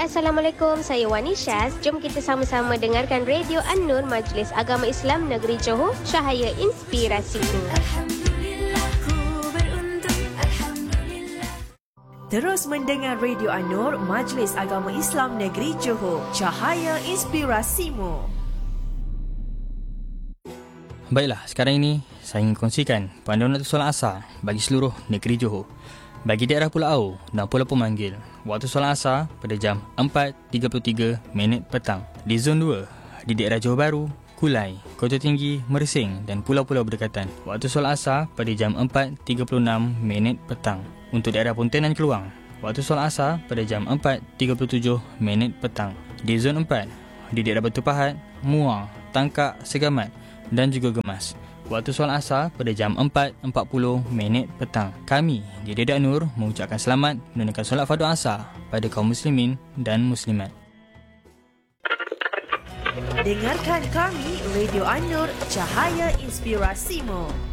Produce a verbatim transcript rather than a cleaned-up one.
Assalamualaikum. Saya Wani Syaz. Jom kita sama-sama dengarkan Radio An-Nur Majlis Agama Islam Negeri Johor, cahaya inspirasiku. Terus mendengar Radio An-Nur Majlis Agama Islam Negeri Johor, cahaya inspirasimu. Baiklah, sekarang ini saya ingin kongsikan panduan waktu solat asar bagi seluruh negeri Johor. Bagi daerah Pulau Au dan Pulau Pemanggil, waktu solat asar pada jam empat tiga puluh tiga minit petang. Di Zon dua, di daerah Johor Bahru, Kulai, Kota Tinggi, Mersing dan pulau-pulau berdekatan, waktu solat asar pada jam empat tiga puluh enam minit petang. Untuk daerah Pontianan Keluang, waktu solat asar pada jam empat tiga puluh tujuh minit petang. Di Zon empat, di daerah Batu Pahat, Muar, Tangkak, Segamat dan juga Gemas, waktu solat asar pada jam empat empat puluh minit petang. Kami di Radio An-Nur mengucapkan selamat menunaikan solat fardu asar pada kaum muslimin dan muslimat. Dengarkan kami Radio An-Nur, cahaya inspirasimu.